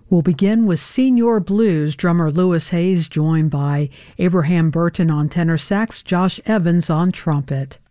We'll begin with Senior Blues drummer Louis Hayes, joined by Abraham Burton on tenor sax, Josh Evans on trumpet.